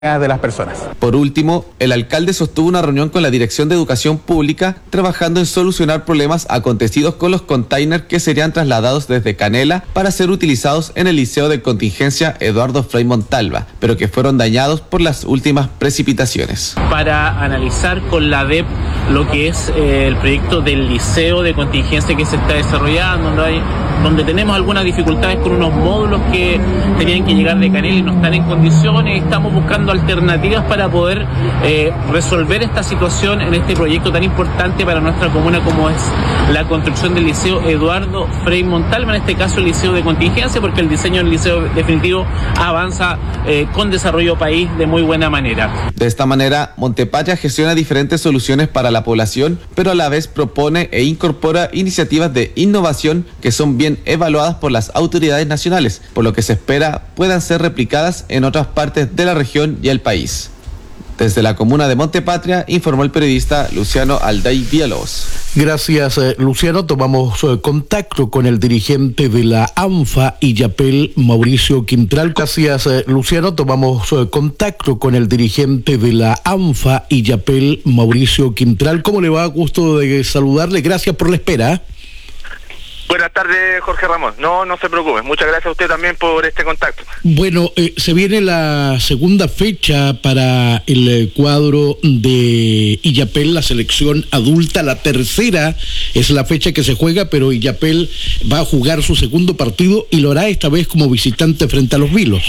de las personas. Por último, el alcalde sostuvo una reunión con la Dirección de Educación Pública trabajando en solucionar problemas acontecidos con los containers que serían trasladados desde Canela para ser utilizados en el Liceo de Contingencia Eduardo Frei Montalva, pero que fueron dañados por las últimas precipitaciones. Para analizar con la DEP lo que es el proyecto del Liceo de Contingencia que se está desarrollando, donde tenemos algunas dificultades con unos módulos que tenían que llegar de Canela y no están en condiciones. Estamos buscando alternativas para poder resolver esta situación en este proyecto tan importante para nuestra comuna como es la construcción del Liceo Eduardo Frei Montalva, en este caso el Liceo de Contingencia, porque el diseño del liceo definitivo avanza con desarrollo país de muy buena manera. De esta manera, Montepatria gestiona diferentes soluciones para la población, pero a la vez propone e incorpora iniciativas de innovación que son bien evaluadas por las autoridades nacionales, por lo que se espera puedan ser replicadas en otras partes de la región y el país. Desde la comuna de Montepatria, informó el periodista Luciano Alday Villalobos. Gracias, Luciano. Tomamos contacto con el dirigente de la ANFA Illapel, Mauricio Quintral. Gracias, Luciano. Tomamos contacto con el dirigente de la ANFA Illapel, Mauricio Quintral. ¿Cómo le va? Gusto de saludarle. Gracias por la espera. Buenas tardes, Jorge Ramón. No se preocupe. Muchas gracias a usted también por este contacto. Bueno, se viene la segunda fecha para el cuadro de Illapel, la selección adulta. La tercera es la fecha que se juega, pero Illapel va a jugar su segundo partido y lo hará esta vez como visitante frente a los Vilos.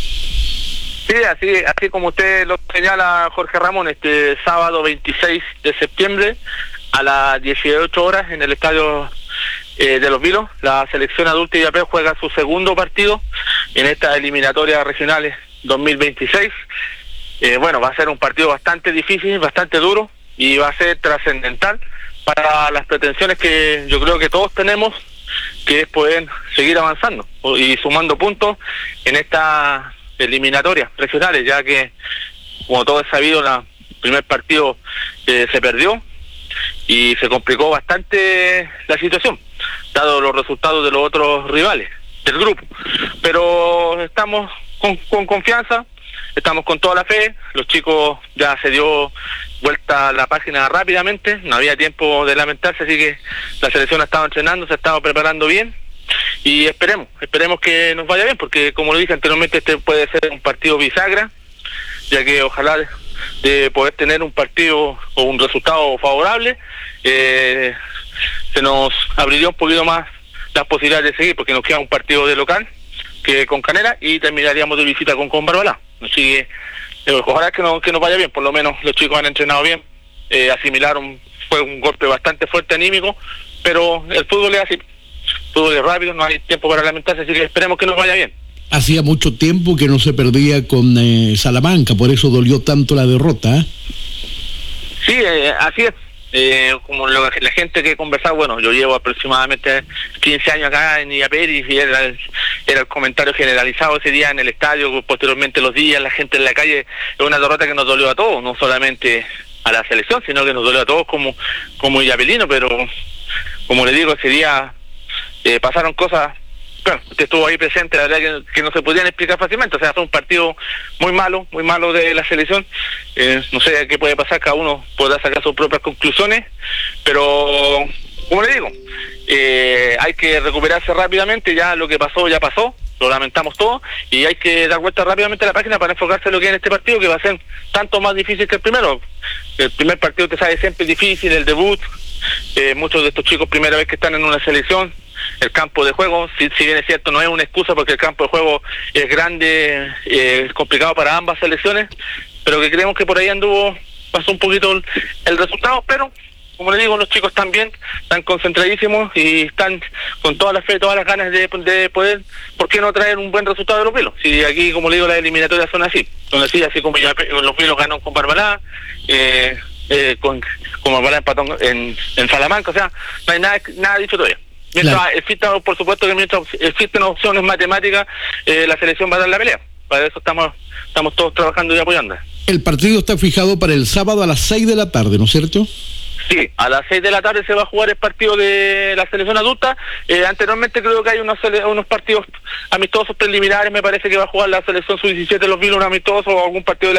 Sí, así como usted lo señala, Jorge Ramón, este sábado 26 de septiembre a las 18 horas en el estadio de los Vilos, la selección adulta de Illapel juega su segundo partido en estas eliminatorias regionales 2026. Va a ser un partido bastante difícil, bastante duro y va a ser trascendental para las pretensiones que yo creo que todos tenemos, que es poder seguir avanzando y sumando puntos en estas eliminatorias regionales, ya que, como todo es sabido, el primer partido se perdió y se complicó bastante la situación, dado los resultados de los otros rivales del grupo. Pero estamos con confianza, estamos con toda la fe. Los chicos ya se dio vuelta a la página rápidamente, no había tiempo de lamentarse, así que la selección ha estado entrenando, se ha estado preparando bien y esperemos que nos vaya bien, porque como lo dije anteriormente, este puede ser un partido bisagra, ya que ojalá de poder tener un partido o un resultado favorable, se nos abriría un poquito más las posibilidades de seguir, porque nos queda un partido de local que con Canela y terminaríamos de visita con Barbalá. Así que ojalá que nos vaya bien. Por lo menos los chicos han entrenado bien, asimilaron, fue un golpe bastante fuerte anímico, pero el fútbol es así, el fútbol es rápido, no hay tiempo para lamentarse, así que esperemos que nos vaya bien. Hacía mucho tiempo que no se perdía con Salamanca, por eso dolió tanto la derrota, ¿eh? Sí, así es. Como la gente que he conversado, bueno, yo llevo aproximadamente 15 años acá en Illapel y era el comentario generalizado ese día en el estadio, posteriormente los días, la gente en la calle. Es una derrota que nos dolió a todos, no solamente a la selección, sino que nos dolió a todos como illapelinos, pero como le digo, ese día pasaron cosas. Bueno, usted estuvo ahí presente, la verdad que no se podían explicar fácilmente. O sea, fue un partido muy malo de la selección. No sé qué puede pasar, cada uno podrá sacar sus propias conclusiones, pero como le digo, hay que recuperarse rápidamente. Ya lo que pasó, ya pasó, lo lamentamos todo, y hay que dar vuelta rápidamente a la página para enfocarse en lo que es en este partido, que va a ser tanto más difícil que el primero. El primer partido, te sabe, siempre es difícil, el debut. Muchos de estos chicos primera vez que están en una selección. El campo de juego, si bien es cierto, no es una excusa, porque el campo de juego es grande, es complicado para ambas selecciones, pero que creemos que por ahí pasó un poquito el resultado, pero como le digo, los chicos están bien, están concentradísimos y están con toda la fe, todas las ganas de poder, ¿por qué no traer un buen resultado de los Vilos? Si aquí, como le digo, las eliminatorias son así como ya los Vilos ganan con Barbalá, con Barbalá empató en Salamanca, o sea, no hay nada dicho todavía. Mientras exista, por supuesto que mientras existen opciones matemáticas, la selección va a dar la pelea. Para eso estamos todos trabajando y apoyando. El partido está fijado para el sábado a las 6 de la tarde, ¿no es cierto? Sí, a las 6 de la tarde se va a jugar el partido de la selección adulta. Anteriormente creo que hay unos partidos amistosos preliminares, me parece que va a jugar la selección sub-17 de los Vilos, un amistoso o algún partido de la